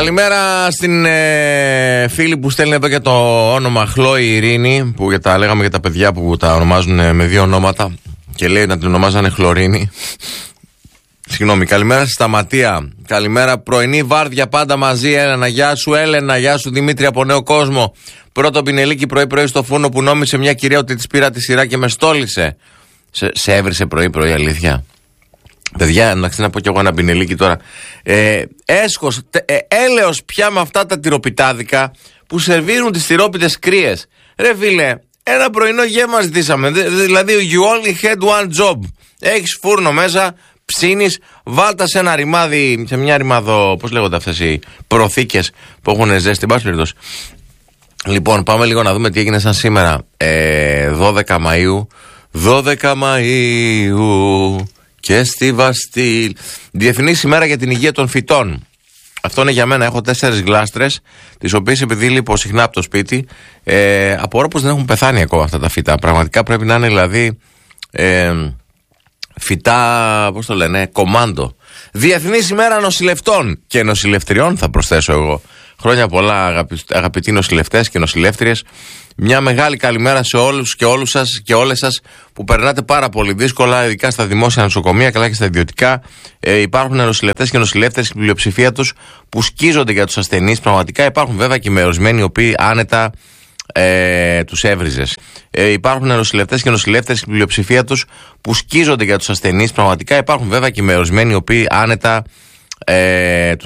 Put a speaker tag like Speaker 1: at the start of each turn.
Speaker 1: Καλημέρα στην φίλη που στέλνει εδώ για το όνομα Χλόη Ειρήνη, που τα λέγαμε για τα παιδιά που τα ονομάζουν με δύο ονόματα και λέει να την ονομάζανε Χλωρίνη. Συγγνώμη. Καλημέρα στη Σταματία. Καλημέρα, πρωινή βάρδια πάντα μαζί. Έλενα, γεια σου Έλενα, γεια σου Δημήτρη από Νέο Κόσμο. Πρώτο πινελίκι πρωί-πρωί στο φούρνο που νόμισε μια κυρία ότι της πήρα τη σειρά και με στόλισε. Σε έβρισε πρωί-πρωί, αλήθεια? Παιδιά, εντάξει, να πω κι εγώ ένα πινελίκι τώρα. Έσχος, έλεος πια με αυτά τα τυροπιτάδικα που σερβίρουν τις τυρόπιτες κρύες. Ρε φίλε, ένα πρωινό γεύμα ζητήσαμε. Δηλαδή, you only had one job. Έχεις φούρνο μέσα, ψήνεις, βάλτα σε ένα ρημάδι, σε μια ρημάδο, πώς λέγονται αυτές οι προθήκες που έχουν ζέστη, πάση περιπτώσει. Λοιπόν, πάμε λίγο να δούμε τι έγινε σαν σήμερα. 12 Μαΐου. 12 Μαΐου και στη Βαστίλ. Διεθνής ημέρα για την υγεία των φυτών. Αυτό είναι για μένα. Έχω 4 γλάστρες, τις οποίες επειδή λείπω συχνά από το σπίτι, απορώ πως δεν έχουν πεθάνει ακόμα αυτά τα φυτά. Πραγματικά πρέπει να είναι δηλαδή φυτά, πώς το λένε, κομάντο. Διεθνής ημέρα νοσηλευτών και νοσηλευτριών, θα προσθέσω εγώ. Χρόνια πολλά, αγαπητοί νοσηλευτές και νοσηλεύτριες. Μια μεγάλη καλημέρα σε όλους και όλους σας και όλες σας που περνάτε πάρα πολύ δύσκολα, ειδικά στα δημόσια νοσοκομεία, καλά και στα ιδιωτικά. Υπάρχουν νοσηλευτές και νοσηλεύτριες, η πλειοψηφία τους που σκίζονται για τους ασθενείς. Πραγματικά υπάρχουν βέβαια και με ορισμένοι οι οποίοι άνετα τους έβριζες. Υπάρχουν νοσηλευτές και νοσηλεύτριες, η πλειοψηφία τους που σκίζονται για τους ασθενείς. Πραγματικά υπάρχουν βέβαια και με ορισμένοι οι οποίοι άνετα